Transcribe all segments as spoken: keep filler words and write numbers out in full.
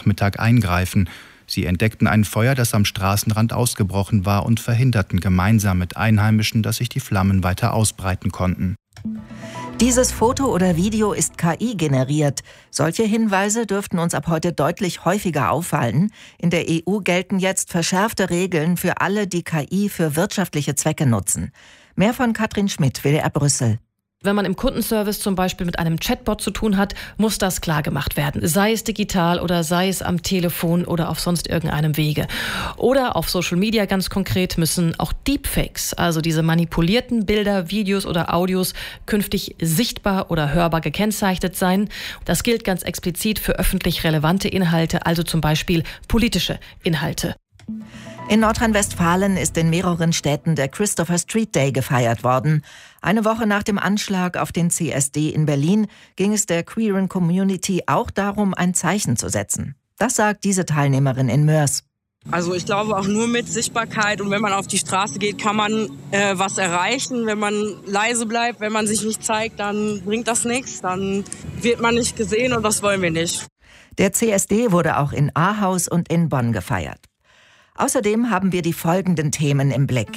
Nachmittag eingreifen. Sie entdeckten ein Feuer, das am Straßenrand ausgebrochen war, und verhinderten gemeinsam mit Einheimischen, dass sich die Flammen weiter ausbreiten konnten. Dieses Foto oder Video ist K I generiert. Solche Hinweise dürften uns ab heute deutlich häufiger auffallen. In der E U gelten jetzt verschärfte Regeln für alle, die K I für wirtschaftliche Zwecke nutzen. Mehr von Katrin Schmidt, W D R Brüssel. Wenn man im Kundenservice zum Beispiel mit einem Chatbot zu tun hat, muss das klar gemacht werden. Sei es digital oder sei es am Telefon oder auf sonst irgendeinem Wege. Oder auf Social Media ganz konkret müssen auch Deepfakes, also diese manipulierten Bilder, Videos oder Audios, künftig sichtbar oder hörbar gekennzeichnet sein. Das gilt ganz explizit für öffentlich relevante Inhalte, also zum Beispiel politische Inhalte. In Nordrhein-Westfalen ist in mehreren Städten der Christopher Street Day gefeiert worden. Eine Woche nach dem Anschlag auf den C S D in Berlin ging es der queeren Community auch darum, ein Zeichen zu setzen. Das sagt diese Teilnehmerin in Moers. Also ich glaube auch nur mit Sichtbarkeit, und wenn man auf die Straße geht, kann man äh, was erreichen. Wenn man leise bleibt, wenn man sich nicht zeigt, dann bringt das nichts, dann wird man nicht gesehen, und das wollen wir nicht. Der C S D wurde auch in Ahaus und in Bonn gefeiert. Außerdem haben wir die folgenden Themen im Blick.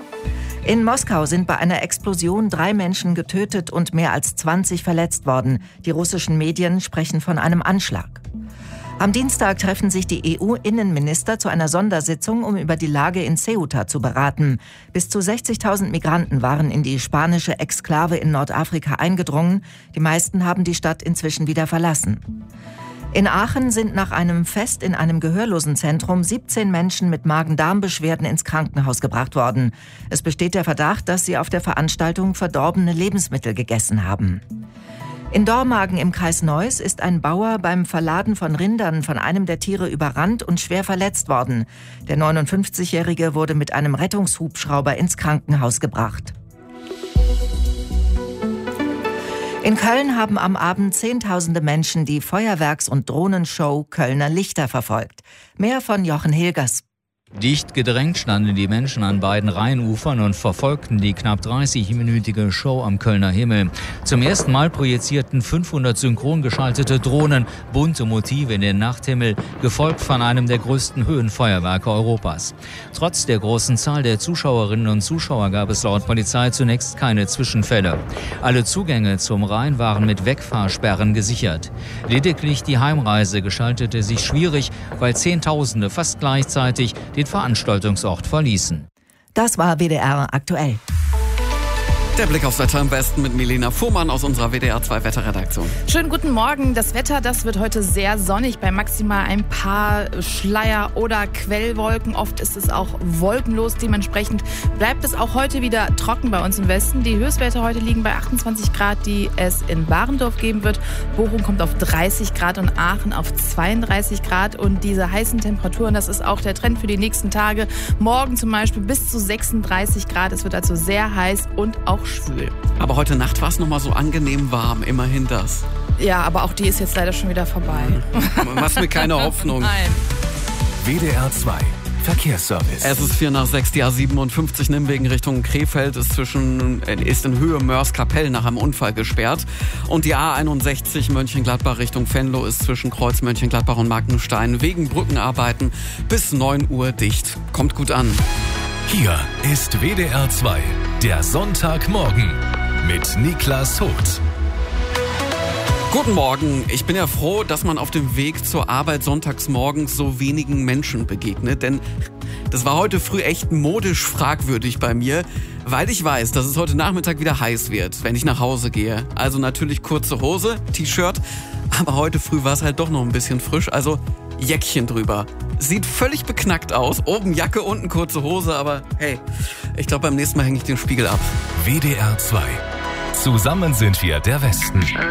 In Moskau sind bei einer Explosion drei Menschen getötet und mehr als zwanzig verletzt worden. Die russischen Medien sprechen von einem Anschlag. Am Dienstag treffen sich die E U-Innenminister zu einer Sondersitzung, um über die Lage in Ceuta zu beraten. Bis zu sechzigtausend Migranten waren in die spanische Exklave in Nordafrika eingedrungen. Die meisten haben die Stadt inzwischen wieder verlassen. In Aachen sind nach einem Fest in einem Gehörlosenzentrum siebzehn Menschen mit Magen-Darm-Beschwerden ins Krankenhaus gebracht worden. Es besteht der Verdacht, dass sie auf der Veranstaltung verdorbene Lebensmittel gegessen haben. In Dormagen im Kreis Neuss ist ein Bauer beim Verladen von Rindern von einem der Tiere überrannt und schwer verletzt worden. Der neunundfünfzigjährige wurde mit einem Rettungshubschrauber ins Krankenhaus gebracht. In Köln haben am Abend Zehntausende Menschen die Feuerwerks- und Drohnenshow Kölner Lichter verfolgt. Mehr von Jochen Hilgers. Dicht gedrängt standen die Menschen an beiden Rheinufern und verfolgten die knapp dreißigminütige Show am Kölner Himmel. Zum ersten Mal projizierten fünfhundert synchron geschaltete Drohnen bunte Motive in den Nachthimmel, gefolgt von einem der größten Höhenfeuerwerke Europas. Trotz der großen Zahl der Zuschauerinnen und Zuschauer gab es laut Polizei zunächst keine Zwischenfälle. Alle Zugänge zum Rhein waren mit Wegfahrsperren gesichert. Lediglich die Heimreise gestaltete sich schwierig, weil Zehntausende fast gleichzeitig den Veranstaltungsort verließen. Das war W D R aktuell. Der Blick aufs Wetter am besten mit Milena Fuhrmann aus unserer W D R zwei Wetterredaktion. Schönen guten Morgen. Das Wetter, das wird heute sehr sonnig, bei maximal ein paar Schleier- oder Quellwolken. Oft ist es auch wolkenlos. Dementsprechend bleibt es auch heute wieder trocken bei uns im Westen. Die Höchstwerte heute liegen bei achtundzwanzig Grad, die es in Barendorf geben wird. Bochum kommt auf dreißig Grad und Aachen auf zweiunddreißig Grad. Und diese heißen Temperaturen, das ist auch der Trend für die nächsten Tage. Morgen zum Beispiel bis zu sechsunddreißig Grad. Es wird also sehr heiß und auch schwül. Aber heute Nacht war es noch mal so angenehm warm, immerhin das. Ja, aber auch die ist jetzt leider schon wieder vorbei. Machst mir keine Hoffnung. Nein. W D R zwei Verkehrsservice. Es ist vier nach sechs, die A siebenundfünfzig Nimwegen Richtung Krefeld ist, zwischen, ist in Höhe Mörs-Kapell nach einem Unfall gesperrt. Und die A einundsechzig Mönchengladbach Richtung Venlo ist zwischen Kreuz Mönchengladbach und Markenstein wegen Brückenarbeiten bis neun Uhr dicht. Kommt gut an. Hier ist W D R zwei, der Sonntagmorgen mit Niklas Hoth. Guten Morgen. Ich bin ja froh, dass man auf dem Weg zur Arbeit sonntags morgens so wenigen Menschen begegnet, denn das war heute früh echt modisch fragwürdig bei mir, weil ich weiß, dass es heute Nachmittag wieder heiß wird, wenn ich nach Hause gehe. Also natürlich kurze Hose, T-Shirt, aber heute früh war es halt doch noch ein bisschen frisch, also Jäckchen drüber. Sieht völlig beknackt aus, oben Jacke, unten kurze Hose, aber hey, ich glaube beim nächsten Mal hänge ich den Spiegel ab. W D R zwei. Zusammen sind wir der Westen.